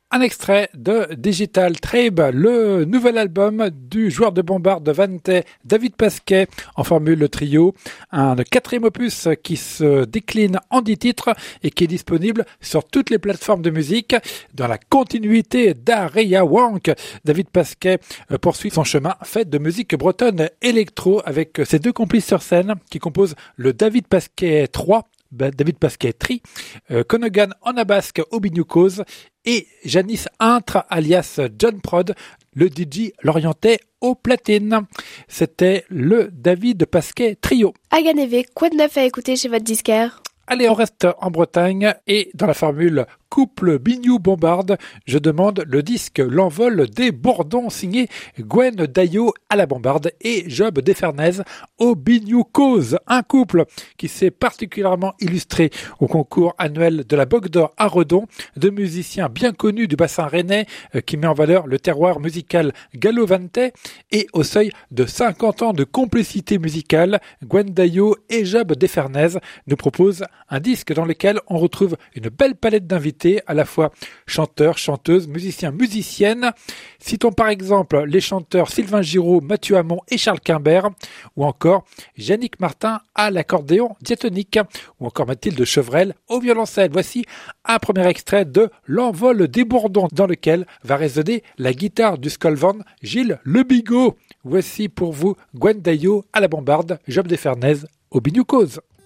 Un extrait de Digital Tribe, le nouvel album du joueur de bombarde Vante, David Pasquet, en formule trio. Un quatrième opus qui se décline en 10 titres et qui est disponible sur toutes les plateformes de musique. Dans la continuité d'Areya Wank, David Pasquet poursuit son chemin fait de musique bretonne électro avec ses deux complices sur scène qui composent le David Pasquet 3, David Pasquet Tri, Conogan Onabasque au Bignoucause et Janice Intre alias John Prod, le DJ l'orientait au platine. C'était le David Pasquet Trio. Aganeve, quoi de neuf à écouter chez votre disquaire? Allez, on reste en Bretagne et dans la formule couple Bignou-Bombarde, je demande le disque L'envol des Bourdons signé Gwen Daillot à la bombarde et Job Desfernez au Bignou Cause. Un couple qui s'est particulièrement illustré au concours annuel de la Bogue d'Or à Redon, deux musiciens bien connus du bassin rennais qui met en valeur le terroir musical gallo-vantais et au seuil de 50 ans de complicité musicale, Gwen Daillot et Job Desfernez nous proposent un disque dans lequel on retrouve une belle palette d'invités à la fois chanteurs, chanteuses, musiciens, musiciennes. Citons par exemple les chanteurs Sylvain Giraud, Mathieu Hamon et Charles Quimbert, ou encore Yannick Martin à l'accordéon diatonique, ou encore Mathilde Chevrel au violoncelle. Voici un premier extrait de L'envol des Bourdons, dans lequel va résonner la guitare du Skolvan Gilles Le Bigot. Voici pour vous Gwen Daillot à la bombarde, Job Desfernez au Bignou Cause.